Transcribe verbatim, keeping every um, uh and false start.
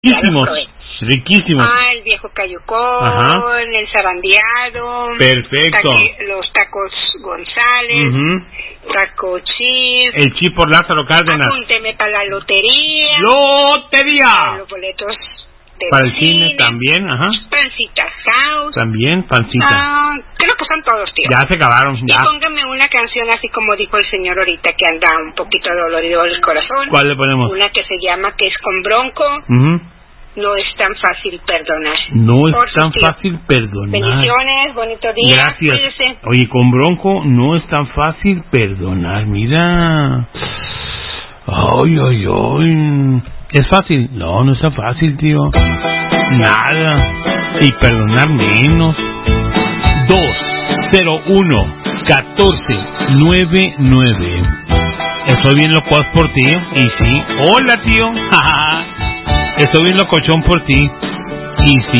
Riquísimos, riquísimos. Ah, el viejo cayucón, ajá, el zarandeado. Perfecto. Taqui, los tacos González, uh-huh, taco chip. El chip por Lázaro Cárdenas. Apúnteme para la lotería. ¡Lotería! Para los boletos de para el cine, cine también, ajá. Pancita House. También, pancita. Ah, creo que son todos, tío. Ya se acabaron, ya. Y póngame una canción así como dijo el señor ahorita, que anda un poquito dolorido el corazón. ¿Cuál le ponemos? Una que se llama, que es con Bronco. Uh-huh. No es tan fácil perdonar. No es tan fácil perdonar. Bendiciones, bonito día. Gracias. Cuídese. Oye, con Bronco no es tan fácil perdonar, mira. Ay, ay, ay. ¿Es fácil? No, no es tan fácil, tío. Nada. Y perdonar menos. dos cero uno catorce noventa y nueve. Estoy bien loco por ti. Y sí. Hola, tío. Estoy bien locochón por ti. Y sí.